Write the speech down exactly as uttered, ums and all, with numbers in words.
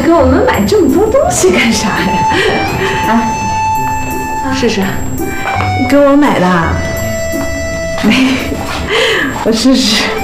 还给我们买这么多东西干啥呀？啊，试试， 给我买的？没，我试试。